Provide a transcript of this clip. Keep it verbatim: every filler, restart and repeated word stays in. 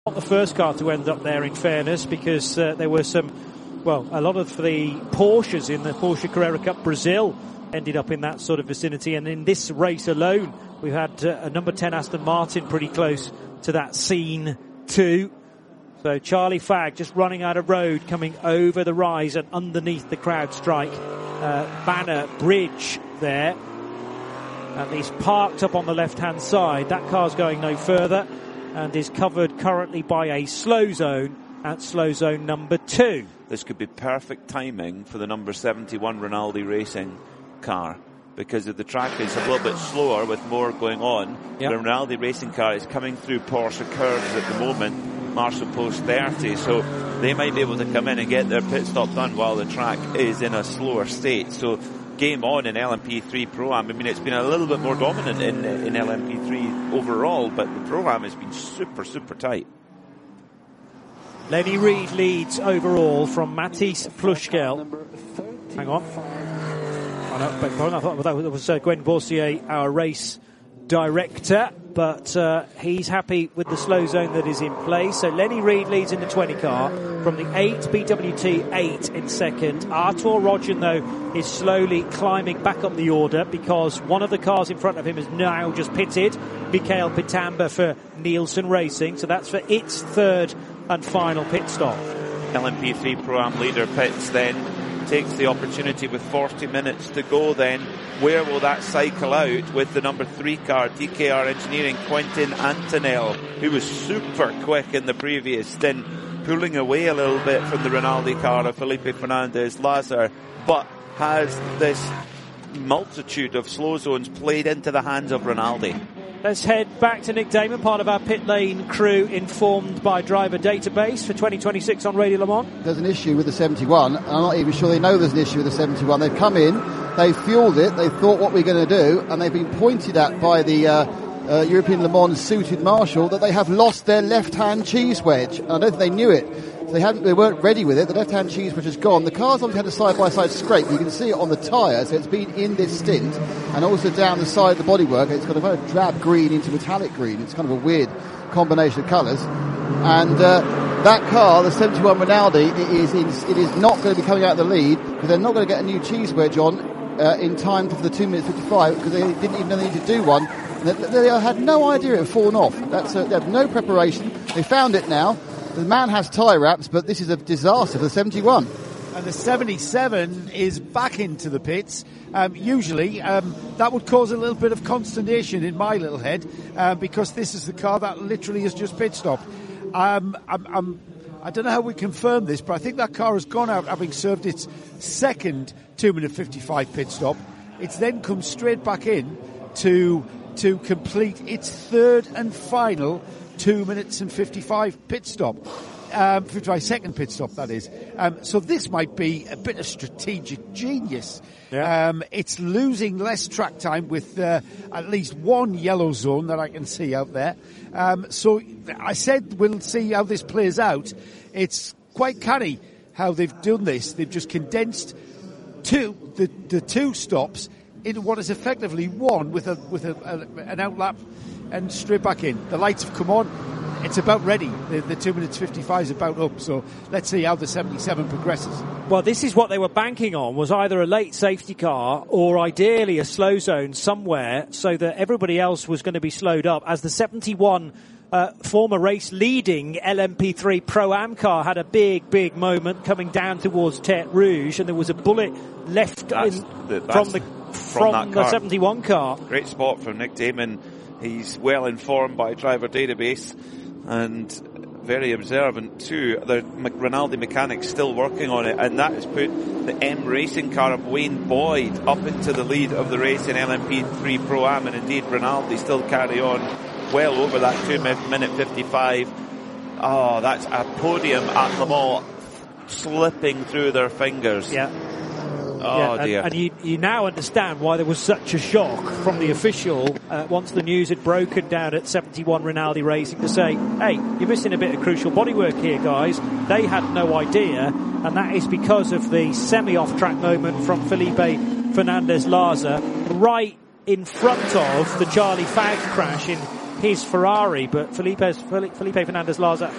Not the first car to end up there, in fairness, because uh, there were some, well, a lot of the Porsches in the Porsche Carrera Cup Brazil ended up in that sort of vicinity, and in this race alone we've had uh, a number ten Aston Martin pretty close to that scene too. So Charlie Fagg just running out of road, coming over the rise and underneath the crowd strike uh, banner bridge there, and he's parked up on the left hand side. That car's going no further and is covered currently by a slow zone at slow zone number two. This could be perfect timing for the number seventy-one Rinaldi Racing car, because if the track is a little bit slower with more going on, yep. The Rinaldi Racing car is coming through Porsche curves at the moment, Marshall Post thirty, so they might be able to come in and get their pit stop done while the track is in a slower state. So game on in L M P three Pro-Am. I mean, it's been a little bit more dominant in, in L M P three overall, but the Pro-Am has been super, super tight. Lenny Reed leads overall from Mathis Plushkel. Hang on. Oh, no, beg pardon, I thought that was uh, Gwen Boursier, our race director, but uh, he's happy with the slow zone that is in place. So Lenny Reed leads in the twenty car from the eight, B W T eight in second. Artur Rodgen, though, is slowly climbing back up the order because one of the cars in front of him is now just pitted, Mikael Pitamba for Nielsen Racing, so that's for its third and final pit stop. L M P three Pro-Am leader pits then, takes the opportunity with forty minutes to go then. Where will that cycle out with the number three car, D K R Engineering, Quentin Antonell, who was super quick in the previous stint, pulling away a little bit from the Rinaldi car of Felipe Fernandez-Lazar, but has this multitude of slow zones played into the hands of Rinaldi. Let's head back to Nick Damon, part of our pit lane crew, informed by driver database for twenty twenty-six on Radio Le Mans. There's an issue with the seventy-one. I'm not even sure they know there's an issue with the seventy-one. They've come in, they've fueled it, they thought what we're going to do, and they've been pointed at by the uh, uh, European Le Mans suited marshal that they have lost their left-hand cheese wedge. And I don't think they knew it. They hadn't, they weren't ready with it. The left-hand cheese wedge is gone. The car's obviously had a side-by-side scrape. You can see it on the tyre, so it's been in this stint, and also down the side of the bodywork. It's got a kind of drab green into metallic green. It's kind of a weird combination of colours. And uh, that car, the seventy-one Rinaldi, it is, it is not going to be coming out of the lead because they're not going to get a new cheese wedge on uh, in time for the two minutes fifty-five because they didn't even know they needed to do one. They, they had no idea it had fallen off. That's a, they have no preparation. They found it now. The man has tie wraps, but this is a disaster for the seventy-one. And the seventy-seven is back into the pits. Um, usually, um, that would cause a little bit of consternation in my little head uh, because this is the car that literally has just pit stopped. Um, I'm, I'm, I don't know how we confirm this, but I think that car has gone out having served its second two minute fifty-five pit stop. It's then come straight back in to to complete its third and final two minutes and fifty-five pit stop. Um, fifty-five second pit stop, that is. Um, so this might be a bit of strategic genius. Yeah. Um, it's losing less track time with uh, at least one yellow zone that I can see out there. Um, so I said we'll see how this plays out. It's quite canny how they've done this. They've just condensed two the, the two stops into what is effectively one with a with a, a, an outlap and straight back in. The lights have come on. It's about ready. The, the two minutes fifty-five is about up. So let's see how the seventy-seven progresses. Well, this is what they were banking on, was either a late safety car or ideally a slow zone somewhere so that everybody else was going to be slowed up, as the seventy-one uh, former race leading L M P three Pro-Am car had a big, big moment coming down towards Tête Rouge, and there was a bullet left that's in, the, from the from, from the seventy-one car. Great spot from Nick Damon. He's well informed by driver database and very observant too. The Rinaldi mechanics still working on it, and that has put the M Racing car of Wayne Boyd up into the lead of the race in L M P three Pro-Am, and indeed Rinaldi still carry on well over that two minute fifty-five. Oh, that's a podium at Le Mans slipping through their fingers. Yeah. Oh yeah, and, dear. And you, you now understand why there was such a shock from the official uh, once the news had broken down at seventy-one Rinaldi Racing to say, hey, you're missing a bit of crucial bodywork here, guys. They had no idea, and that is because of the semi-off-track moment from Felipe Fernandez-Lazar right in front of the Charlie Fagg crash in his Ferrari. But Felipe, Felipe Fernandez-Lazar